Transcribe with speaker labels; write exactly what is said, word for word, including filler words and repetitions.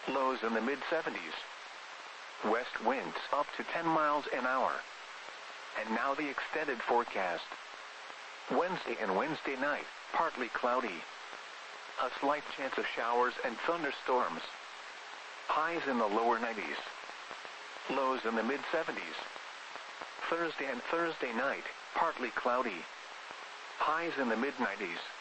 Speaker 1: Lows in the mid seventies. West winds up to ten miles an hour. And now the extended forecast. Wednesday and Wednesday night, partly cloudy. A slight chance of showers and thunderstorms. Highs in the lower nineties. Lows in the mid seventies. Thursday and Thursday night, partly cloudy. Highs in the mid nineties.